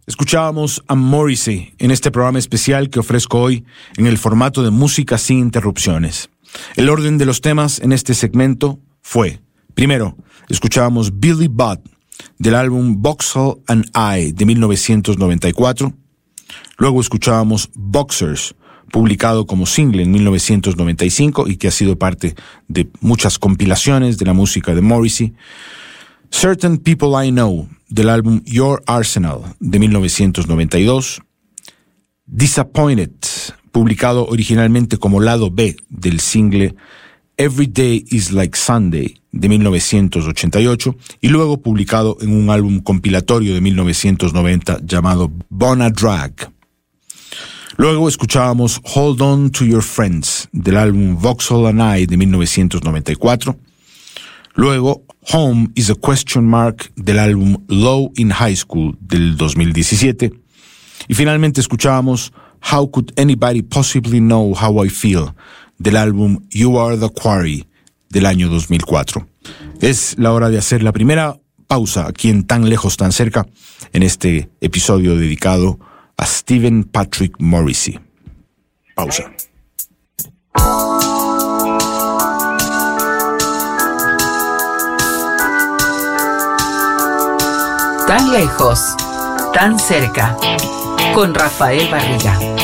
Escuchábamos a Morrissey en este programa especial que ofrezco hoy en el formato de música sin interrupciones. El orden de los temas en este segmento fue: primero, escuchábamos Billy Budd del álbum Vauxhall and I de 1994. Luego escuchábamos Boxers, publicado como single en 1995 y que ha sido parte de muchas compilaciones de la música de Morrissey. Certain People I Know, del álbum Your Arsenal, de 1992. Disappointed, publicado originalmente como lado B del single Every Day is Like Sunday, de 1988, y luego publicado en un álbum compilatorio de 1990 llamado Born a Drag. Luego escuchábamos Hold On to Your Friends, del álbum Vauxhall and I, de 1994. Luego, Home is a Question Mark, del álbum Low in High School, del 2017. Y finalmente escuchábamos How Could Anybody Possibly Know How I Feel, del álbum You Are the Quarry, del año 2004. Es la hora de hacer la primera pausa aquí en Tan Lejos, Tan Cerca, en este episodio dedicado a Stephen Patrick Morrissey. Pausa. Tan lejos, tan cerca, con Rafael Barriga.